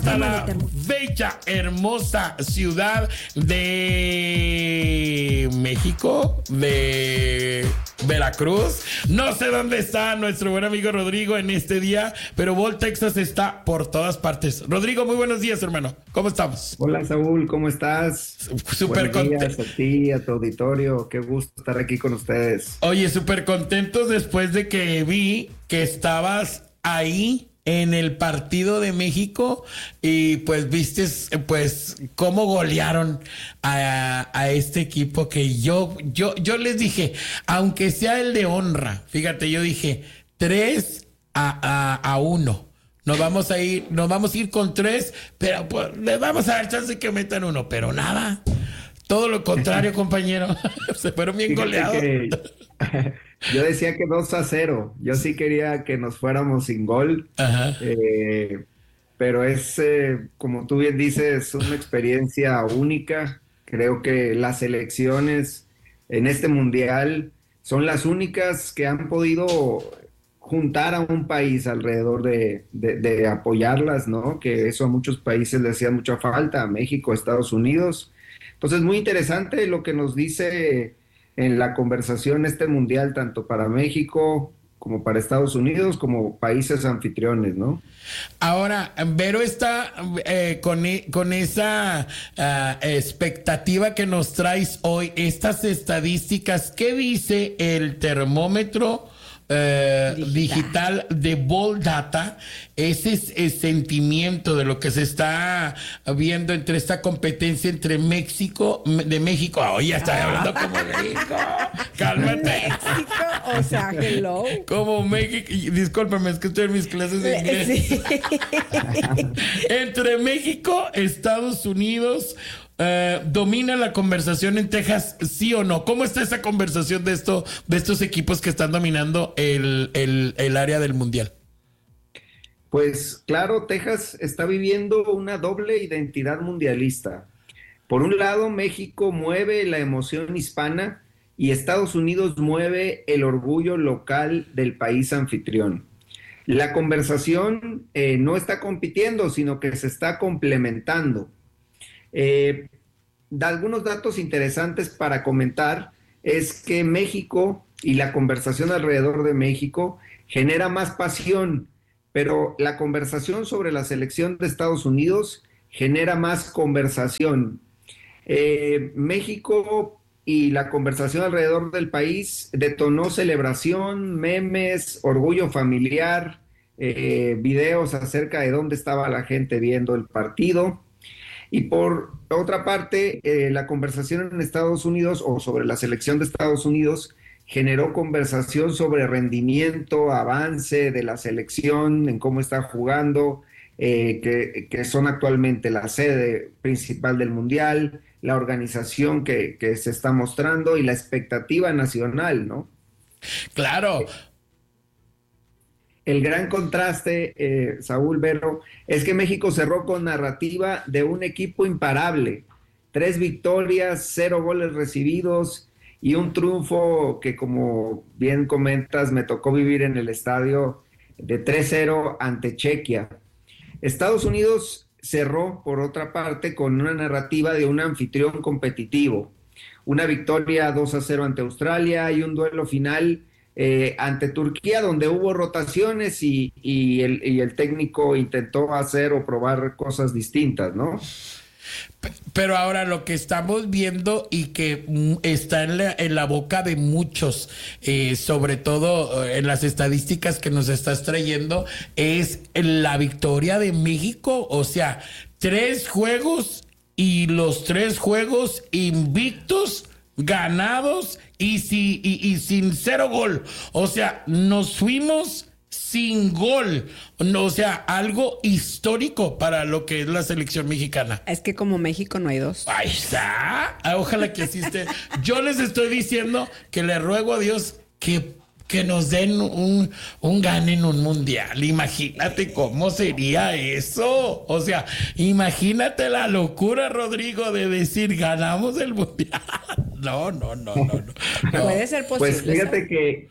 hasta la bella, hermosa ciudad de México, de Veracruz. No sé dónde está nuestro buen amigo Rodrigo en este día, pero Volt Texas está por todas partes. Rodrigo, muy buenos días, hermano. ¿Cómo estamos? Hola, Saúl, ¿cómo estás? Súper Buenos días contento. a ti, a tu auditorio. Qué gusto estar aquí con ustedes. Oye, súper contentos después de que vi que estabas ahí en el partido de México y pues vistes pues cómo golearon a este equipo que yo les dije, aunque sea el de honra, fíjate, yo dije 3-1. Nos vamos a ir con 3, pero pues, les vamos a dar chance de que metan 1, pero nada. Todo lo contrario, compañero. Se fueron bien Fíjate goleados. que yo decía que 2-0. Yo sí quería que nos fuéramos sin gol. Ajá. Pero es, como tú bien dices, una experiencia única. Creo que las selecciones en este mundial son las únicas que han podido juntar a un país alrededor de apoyarlas, ¿no? Que eso a muchos países les hacía mucha falta, a México, a Estados Unidos. Entonces, muy interesante lo que nos dice en la conversación este mundial, tanto para México como para Estados Unidos, como países anfitriones, ¿no? Ahora, Vero está con esa expectativa que nos traes hoy, estas estadísticas. ¿Qué dice el termómetro digital de Ball Data? Ese es el sentimiento de lo que se está viendo entre esta competencia entre México. Oye, ya estoy hablando como México. Cálmate. México, o sea, hello. Como México, discúlpame, es que estoy en mis clases de inglés. Sí. Entre México, Estados Unidos, domina la conversación en Texas, ¿sí o no? ¿Cómo está esa conversación de estos equipos que están dominando el área del mundial? Pues claro, Texas está viviendo una doble identidad mundialista. Por un lado, México mueve la emoción hispana y Estados Unidos mueve el orgullo local del país anfitrión. La conversación no está compitiendo, sino que se está complementando. Algunos datos interesantes para comentar es que México y la conversación alrededor de México genera más pasión, pero la conversación sobre la selección de Estados Unidos genera más conversación. México y la conversación alrededor del país detonó celebración, memes, orgullo familiar, videos acerca de dónde estaba la gente viendo el partido. Y por otra parte, la conversación en Estados Unidos o sobre la selección de Estados Unidos generó conversación sobre rendimiento, avance de la selección, en cómo está jugando, que son actualmente la sede principal del Mundial, la organización que se está mostrando y la expectativa nacional, ¿no? Claro. El gran contraste, Saúl, Vero, es que México cerró con narrativa de un equipo imparable. 3 victorias, 0 goles recibidos y un triunfo que, como bien comentas, me tocó vivir en el estadio de 3-0 ante Chequia. Estados Unidos cerró, por otra parte, con una narrativa de un anfitrión competitivo. Una victoria 2-0 ante Australia y un duelo final ante Turquía, donde hubo rotaciones y el técnico intentó hacer o probar cosas distintas, ¿no? Pero ahora lo que estamos viendo y que está en la boca de muchos, sobre todo en las estadísticas que nos estás trayendo, es la victoria de México. O sea, 3 juegos y los 3 juegos invictos, ganados y sin 0 gol. O sea, nos fuimos sin gol. No, o sea, algo histórico para lo que es la selección mexicana. Es que como México no hay dos. Ahí está. Ojalá que asiste. Yo les estoy diciendo que le ruego a Dios que nos den un gane en un mundial. Imagínate cómo sería eso. O sea, imagínate la locura, Rodrigo, de decir ganamos el mundial. No. Puede ser posible. Pues fíjate que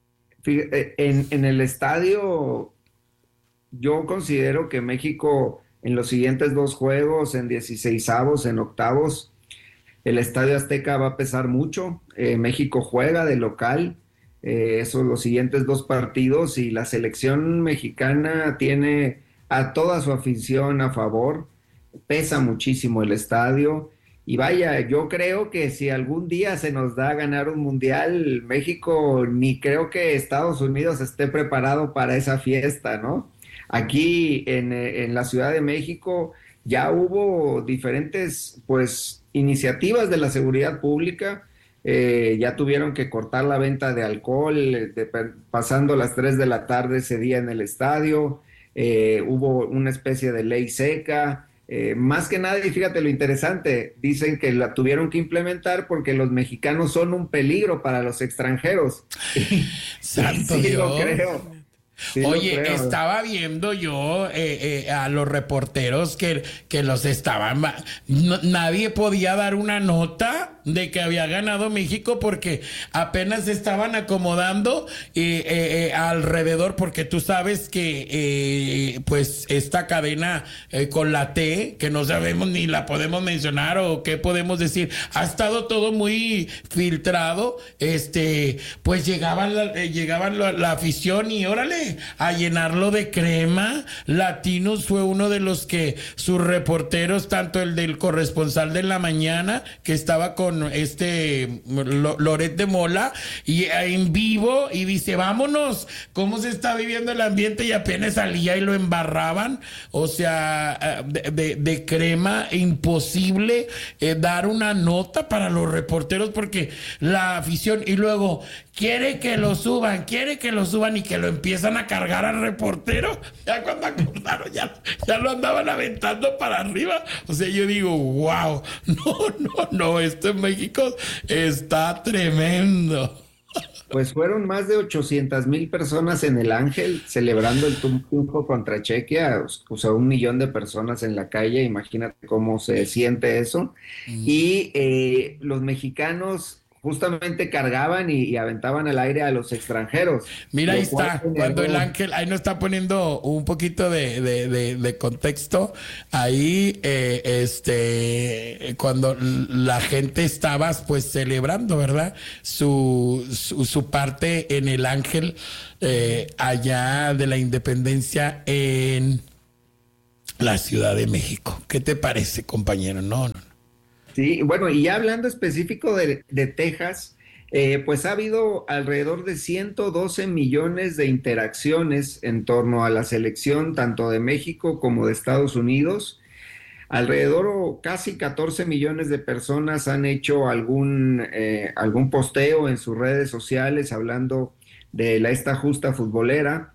en el estadio yo considero que México en los siguientes 2 juegos, en 16avos, en octavos. El Estadio Azteca va a pesar mucho. México juega de local, esos los siguientes 2 partidos, y la selección mexicana tiene a toda su afición a favor. Pesa muchísimo el estadio. Y vaya, yo creo que si algún día se nos da a ganar un mundial, México, ni creo que Estados Unidos esté preparado para esa fiesta, ¿no? Aquí en la Ciudad de México ya hubo diferentes, pues, iniciativas de la seguridad pública. Ya tuvieron que cortar la venta de alcohol, pasando las 3 de la tarde ese día en el estadio. Hubo una especie de ley seca. Más que nada, y fíjate lo interesante, dicen que la tuvieron que implementar porque los mexicanos son un peligro para los extranjeros. Santo sí, Dios. lo creo. Sí, Oye, estaba viendo yo a los reporteros que los estaban... nadie podía dar una nota de que había ganado México porque apenas estaban acomodando alrededor, porque tú sabes que pues esta cadena con la T, que no sabemos ni la podemos mencionar o qué podemos decir, ha estado todo muy filtrado. Pues llegaban la afición y órale, a llenarlo de crema. Latinos fue uno de los que sus reporteros, tanto el del corresponsal de la mañana, que estaba con Loret de Mola, y en vivo, y dice, vámonos, cómo se está viviendo el ambiente, y apenas salía y lo embarraban, o sea, de crema. Imposible dar una nota para los reporteros porque la afición, y luego quiere que lo suban y que lo empiezan a cargar al reportero. Ya cuando acordaron, ya lo andaban aventando para arriba. O sea, yo digo, wow, no, esto en México está tremendo. Pues fueron más de 800,000 personas en el Ángel celebrando el triunfo contra Chequia, o sea, 1 millón de personas en la calle. Imagínate cómo se siente eso. Y los mexicanos justamente cargaban y aventaban al aire a los extranjeros. Mira, ahí está, cuando el Ángel, ahí nos está poniendo un poquito de contexto, ahí cuando la gente estaba pues celebrando, ¿verdad? Su parte en el Ángel, allá de la Independencia en la Ciudad de México. ¿Qué te parece, compañero? No. Sí, bueno, y ya hablando específico de Texas, pues ha habido alrededor de 112 millones de interacciones en torno a la selección tanto de México como de Estados Unidos. Alrededor o casi 14 millones de personas han hecho algún posteo en sus redes sociales hablando de esta justa futbolera.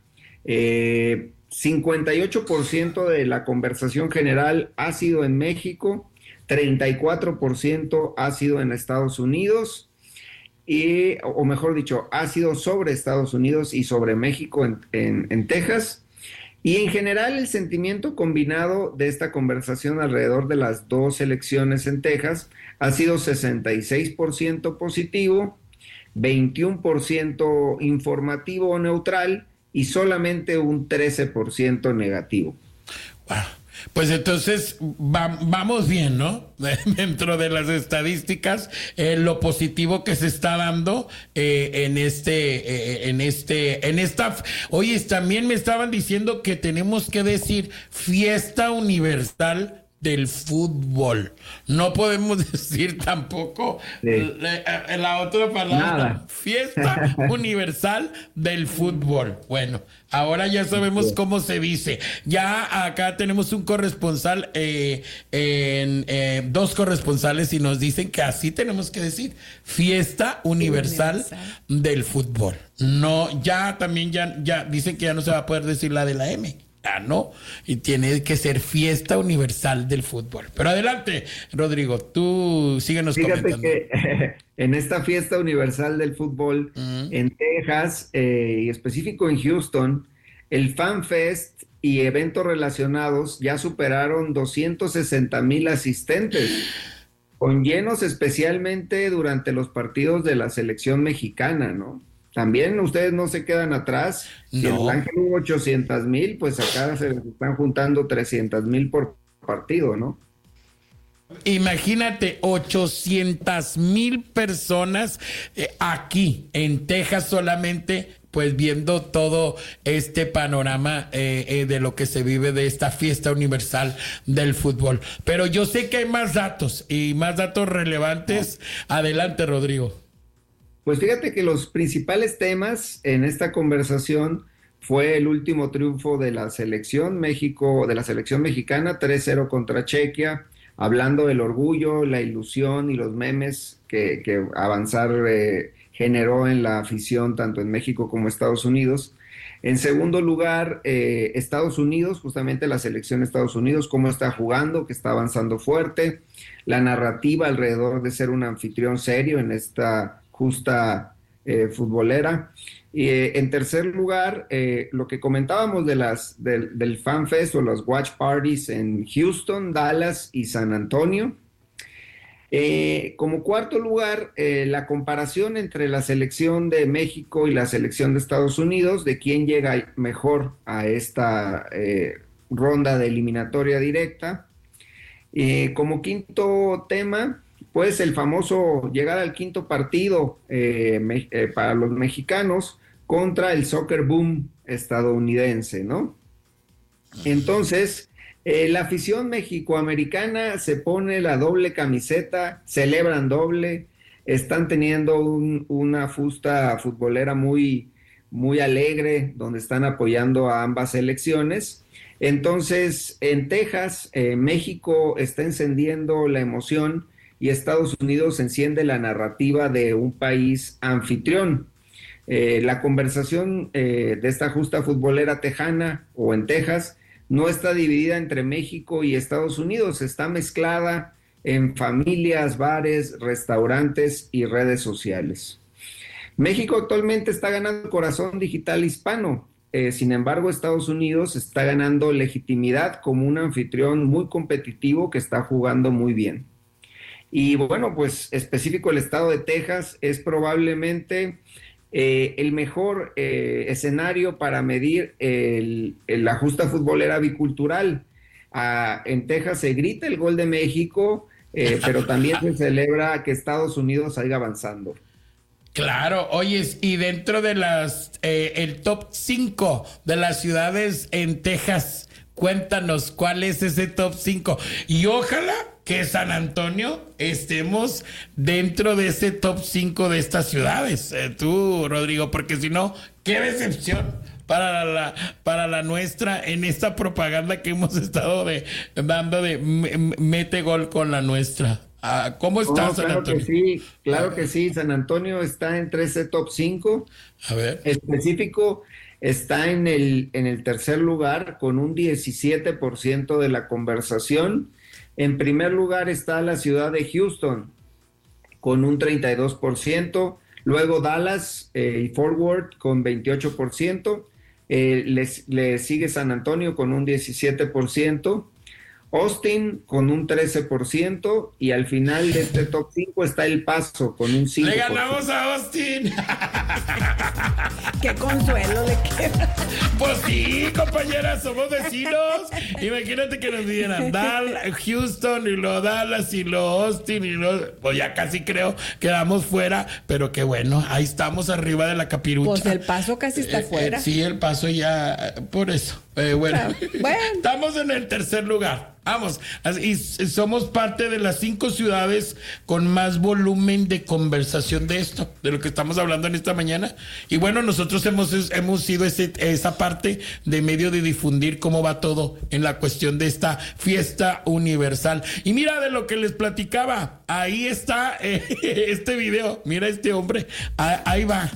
58% de la conversación general ha sido en México, 34% ha sido en Estados Unidos, o mejor dicho, ha sido sobre Estados Unidos y sobre México en Texas. Y en general el sentimiento combinado de esta conversación alrededor de las 2 elecciones en Texas ha sido 66% positivo, 21% informativo o neutral y solamente un 13% negativo. Wow. Pues entonces vamos bien, ¿no? Dentro de las estadísticas, lo positivo que se está dando en esta. Oye, también me estaban diciendo que tenemos que decir fiesta universal del fútbol. No podemos decir tampoco la otra palabra. Nada. Fiesta universal del fútbol. Bueno, ahora ya sabemos cómo se dice. Ya acá tenemos un corresponsal, 2 corresponsales, y nos dicen que así tenemos que decir. Fiesta universal del fútbol. No, ya también ya dicen que ya no se va a poder decir la de la M. ¿No? Y tiene que ser fiesta universal del fútbol. Pero adelante, Rodrigo, tú síguenos comentando. Fíjate que en esta fiesta universal del fútbol en Texas, y específico en Houston, el Fan Fest y eventos relacionados ya superaron 260,000 asistentes, con llenos especialmente durante los partidos de la selección mexicana, ¿no? también ustedes no se quedan atrás. Si en No. el Ángel hubo 800,000, pues acá se les están juntando 300,000 por partido, ¿no? Imagínate, 800,000 personas aquí en Texas solamente, pues viendo todo este panorama de lo que se vive de esta fiesta universal del fútbol. Pero yo sé que hay más datos y más datos relevantes. Adelante, Rodrigo. Pues fíjate que los principales temas en esta conversación fue el último triunfo de la selección México, de la selección mexicana, 3-0 contra Chequia, hablando del orgullo, la ilusión y los memes que avanzar generó en la afición tanto en México como Estados Unidos. En segundo lugar, Estados Unidos, justamente la selección de Estados Unidos, cómo está jugando, que está avanzando fuerte, la narrativa alrededor de ser un anfitrión serio en esta justa futbolera. Y en tercer lugar, lo que comentábamos del Fan Fest o los Watch Parties en Houston, Dallas y San Antonio. Como cuarto lugar, la comparación entre la selección de México y la selección de Estados Unidos, de quién llega mejor a esta ronda de eliminatoria directa. Como quinto tema, pues el famoso llegar al quinto partido para los mexicanos contra el soccer boom estadounidense, ¿no? Entonces, la afición mexicoamericana se pone la doble camiseta, celebran doble, están teniendo una fusta futbolera muy, muy alegre, donde están apoyando a ambas selecciones. Entonces, en Texas, México está encendiendo la emoción y Estados Unidos enciende la narrativa de un país anfitrión. La conversación de esta justa futbolera tejana o en Texas no está dividida entre México y Estados Unidos, está mezclada en familias, bares, restaurantes y redes sociales. México actualmente está ganando el corazón digital hispano, sin embargo Estados Unidos está ganando legitimidad como un anfitrión muy competitivo que está jugando muy bien. Y bueno, pues específico el estado de Texas es probablemente el mejor escenario para medir la justa futbolera bicultural. En Texas se grita el gol de México, pero también se celebra que Estados Unidos siga avanzando. Claro, oyes, y dentro de el top 5 de las ciudades en Texas, cuéntanos cuál es ese top 5. Y ojalá que San Antonio estemos dentro de ese top 5 de estas ciudades. Tú, Rodrigo, porque si no, qué decepción para la nuestra en esta propaganda que hemos estado dando de mete gol con la nuestra. ¿Cómo está San Antonio? Claro que sí, San Antonio está entre ese top 5. A ver. Específico, está en el tercer lugar con un 17% de la conversación. En primer lugar está la ciudad de Houston con un 32%, luego Dallas y Fort Worth con 28%, le sigue San Antonio con un 17%, Austin con un 13% y al final de este top 5 está El Paso con un 5%. ¡Le ganamos a Austin! ¡Qué consuelo le queda! Pues sí, compañeras, somos vecinos. Imagínate que nos dieran Houston y luego Dallas y luego Austin y luego, pues ya casi creo quedamos fuera, pero qué bueno, ahí estamos arriba de la capirucha. Pues El Paso casi está fuera. Sí, El Paso ya, por eso. Bueno, estamos en el tercer lugar. Vamos, y somos parte de las 5 ciudades con más volumen de conversación de esto, de lo que estamos hablando en esta mañana. Y bueno, nosotros hemos sido esa parte de medio de difundir cómo va todo en la cuestión de esta fiesta universal. Y mira de lo que les platicaba, ahí está este video, mira este hombre, ahí va.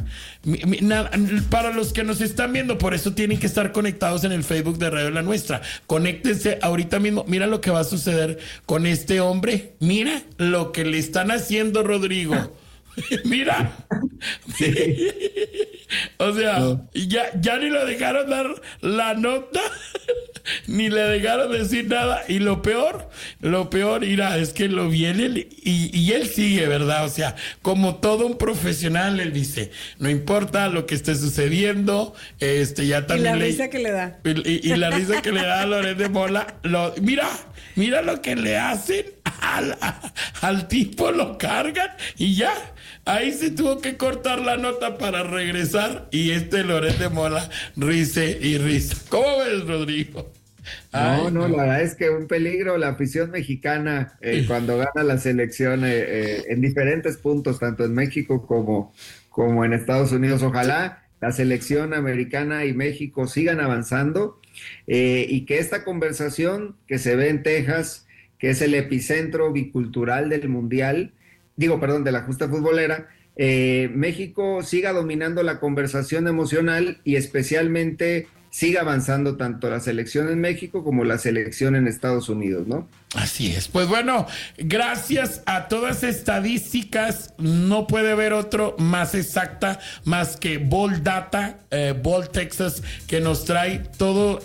Para los que nos están viendo, por eso tienen que estar conectados en el Facebook de Radio La Nuestra. Conéctense ahorita mismo. Mira lo que va a suceder con este hombre. Mira lo que le están haciendo, Rodrigo. Mira. Sí. O sea, ya ni lo dejaron dar la nota. Ni le dejaron decir nada. Y lo peor, mira, es que lo viene y él sigue, ¿verdad? O sea, como todo un profesional, él dice, no importa lo que esté sucediendo, ya también. Y la risa que le da. Y la risa que le da a Loret de Mola, mira lo que le hacen al tipo, lo cargan y ya. Ahí se tuvo que cortar la nota para regresar y Loret de Mola risa y risa. ¿Cómo ves, Rodrigo? No, la verdad es que un peligro la afición mexicana cuando gana la selección en diferentes puntos, tanto en México como en Estados Unidos. Ojalá la selección americana y México sigan avanzando y que esta conversación que se ve en Texas, que es el epicentro bicultural del mundial, de la justa futbolera, México siga dominando la conversación emocional y especialmente siga avanzando tanto la selección en México como la selección en Estados Unidos, ¿no? Así es. Pues bueno, gracias a todas estadísticas, no puede haber otro más exacta más que Ball Data, Ball Texas, que nos trae todo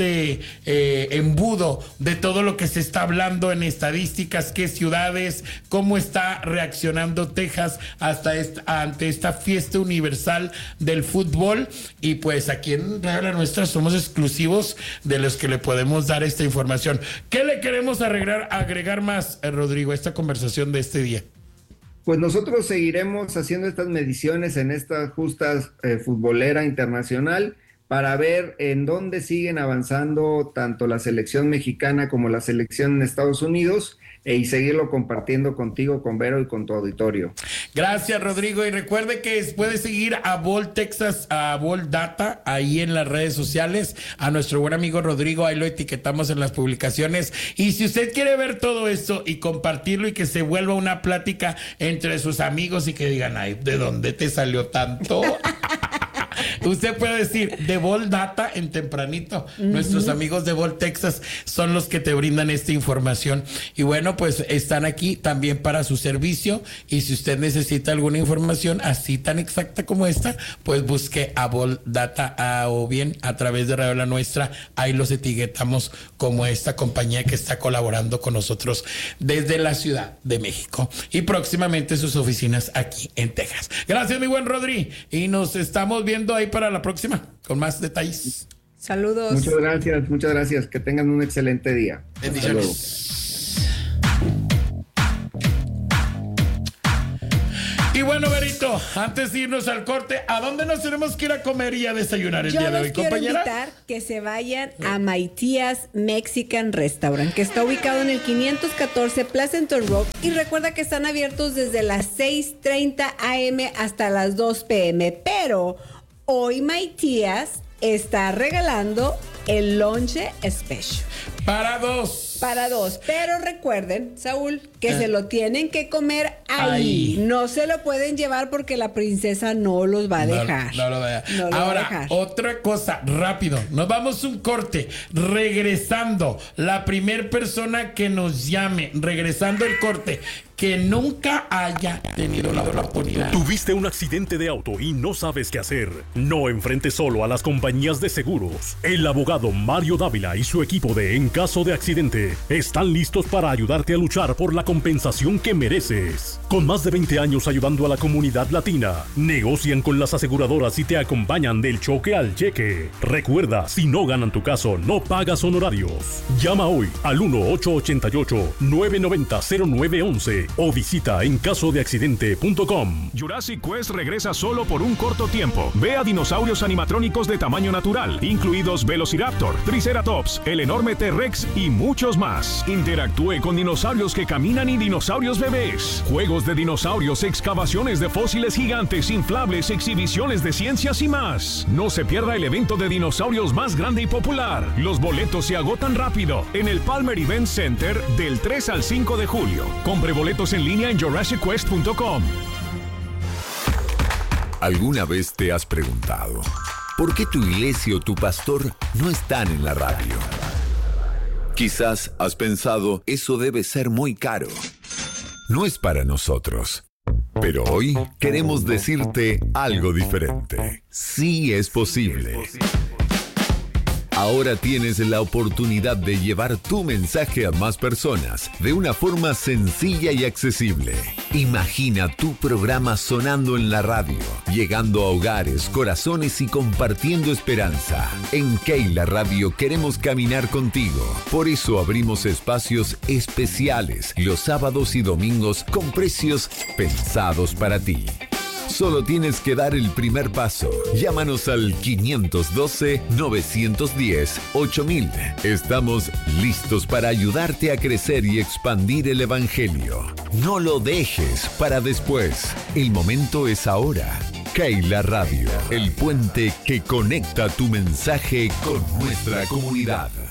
embudo de todo lo que se está hablando en estadísticas, qué ciudades, cómo está reaccionando Texas ante esta fiesta universal del fútbol. Y pues aquí en Radio La Nuestra somos exclusivos de los que le podemos dar esta información. ¿Qué le queremos agregar más, Rodrigo, a esta conversación de este día? Pues nosotros seguiremos haciendo estas mediciones en esta justa futbolera internacional para ver en dónde siguen avanzando tanto la selección mexicana como la selección en Estados Unidos y seguirlo compartiendo contigo, con Vero y con tu auditorio. Gracias, Rodrigo. Y recuerde que puede seguir a Ball Texas, a Ball Data, ahí en las redes sociales. A nuestro buen amigo Rodrigo, ahí lo etiquetamos en las publicaciones. Y si usted quiere ver todo esto y compartirlo y que se vuelva una plática entre sus amigos y que digan, ay, ¿de dónde te salió tanto? Usted puede decir de Ball Data en tempranito. Nuestros amigos de Ball Texas son los que te brindan esta información. Y bueno, pues están aquí también para su servicio. Y si usted necesita alguna información así tan exacta como esta, pues busque a Ball Data o bien a través de Radio La Nuestra. Ahí los etiquetamos como esta compañía que está colaborando con nosotros desde la Ciudad de México y próximamente sus oficinas aquí en Texas. Gracias, mi buen Rodri. Y nos estamos viendo ahí para la próxima con más detalles. Saludos. Muchas gracias. Que tengan un excelente día. Bendiciones. Y bueno, Berito, antes de irnos al corte, ¿a dónde nos tenemos que ir a comer y a desayunar el día de hoy, compañera? Yo los quiero invitar que se vayan a Matías Mexican Restaurant, que está ubicado en el 514 Pleasanton Road. Y recuerda que están abiertos desde las 6:30 a.m. hasta las 2 p.m. Pero hoy Matías está regalando el lonche special. Para dos. Pero recuerden, Saúl, que se lo tienen que comer ahí. No se lo pueden llevar porque la princesa no los va a dejar. No lo va a dejar. Ahora, otra cosa, rápido. Nos vamos un corte. Regresando, la primer persona que nos llame, regresando el corte, que nunca haya tenido la oportunidad. ¿Tuviste un accidente de auto y no sabes qué hacer? No enfrentes solo a las compañías de seguros. El abogado Mario Dávila y su equipo de En Caso de Accidente están listos para ayudarte a luchar por la compensación que mereces. Con más de 20 años ayudando a la comunidad latina, negocian con las aseguradoras y te acompañan del choque al cheque. Recuerda, si no ganan tu caso, no pagas honorarios. Llama hoy al 1-888-990-0911 o visita encasodeaccidente.com. Jurassic Quest regresa solo por un corto tiempo. Ve a dinosaurios animatrónicos de tamaño natural, incluidos Velociraptor, Triceratops, el enorme T-Rex y muchos más. Interactúe con dinosaurios que caminan y dinosaurios bebés. Juegos de dinosaurios, excavaciones de fósiles gigantes, inflables, exhibiciones de ciencias y más. No se pierda el evento de dinosaurios más grande y popular. Los boletos se agotan rápido en el Palmer Event Center del 3 al 5 de julio. Compre boletos en línea en JurassicQuest.com. ¿Alguna vez te has preguntado por qué tu iglesia o tu pastor no están en la radio? Quizás has pensado, eso debe ser muy caro. No es para nosotros. Pero hoy queremos decirte algo diferente. Sí es posible. Ahora tienes la oportunidad de llevar tu mensaje a más personas de una forma sencilla y accesible. Imagina tu programa sonando en la radio, llegando a hogares, corazones y compartiendo esperanza. En Keila Radio queremos caminar contigo. Por eso abrimos espacios especiales los sábados y domingos con precios pensados para ti. Solo tienes que dar el primer paso. Llámanos al 512-910-8000. Estamos listos para ayudarte a crecer y expandir el Evangelio. No lo dejes para después. El momento es ahora. Keila Radio, el puente que conecta tu mensaje con nuestra comunidad.